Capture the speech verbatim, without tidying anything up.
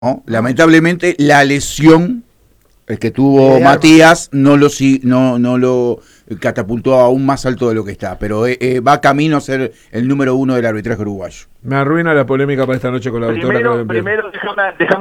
¿no? Lamentablemente la lesión que tuvo Eh, Matías no lo, no, no lo catapultó aún más alto de lo que está, pero eh, eh, va camino a ser el número uno del arbitraje uruguayo. Me arruina la polémica para esta noche con la doctora. Primero, primero déjame, déjame